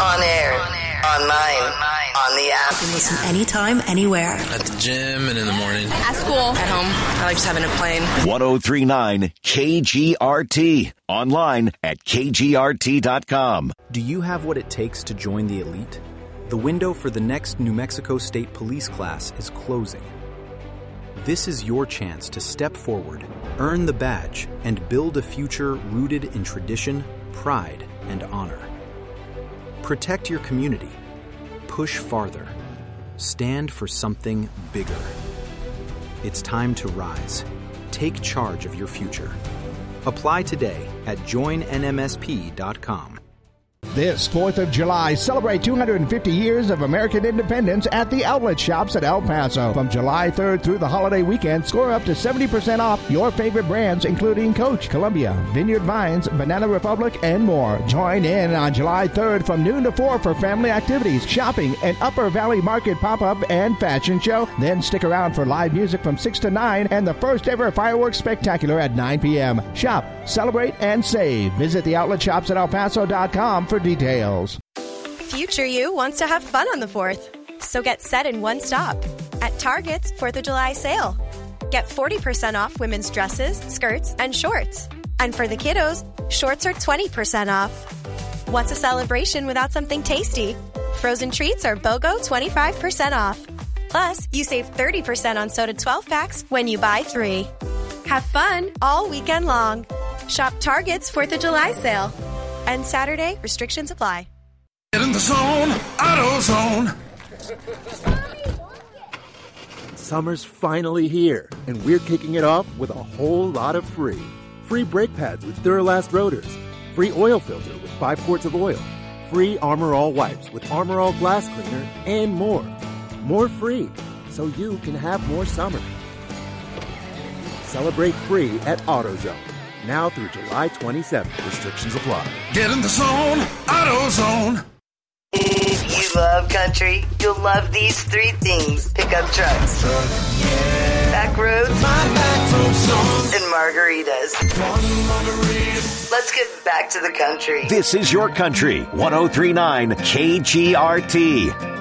On air. Online. On the app. You can listen anytime, anywhere. At the gym and in the morning. At school. At home. I like just having a plane. 103.9 KGRT. Online at KGRT.com. Do you have what it takes to join the elite? The window for the next New Mexico State Police class is closing. This is your chance to step forward, earn the badge, and build a future rooted in tradition, pride, and honor. Protect your community. Push farther. Stand for something bigger. It's time to rise. Take charge of your future. Apply today at joinnmsp.com. This 4th of July, celebrate 250 years of American independence at the outlet shops at El Paso. From July 3rd through the holiday weekend, score up to 70% off your favorite brands, including Coach, Columbia, Vineyard Vines, Banana Republic, and more. Join in on July 3rd from noon to 4 for family activities, shopping, an Upper Valley Market pop-up and fashion show. Then stick around for live music from 6 to 9 and the first ever fireworks spectacular at 9 p.m. Shop, celebrate, and save. Visit the outlet shops at elpaso.com for details. Future you wants to have fun on the 4th, so get set in one stop at Target's 4th of July sale. Get 40% off women's dresses, skirts, and shorts. And for the kiddos, shorts are 20% off. What's a celebration without something tasty? Frozen treats are BOGO 25% off. Plus, you save 30% on soda 12-packs when you buy 3. Have fun all weekend long. Shop Target's 4th of July sale. And Saturday, restrictions apply. Get in the zone, AutoZone. Summer's finally here, and we're kicking it off with a whole lot of free. Free brake pads with Duralast rotors. Free oil filter with 5 quarts of oil. Free Armor All wipes with Armor All glass cleaner, and more. More free, so you can have more summer. Celebrate free at AutoZone. Now through July 27th. Restrictions apply. Get in the zone, AutoZone. If you love country, you'll love these 3 things. Pickup trucks, back roads, and margaritas. Let's get back to the country. This is your country. 103.9 KGRT.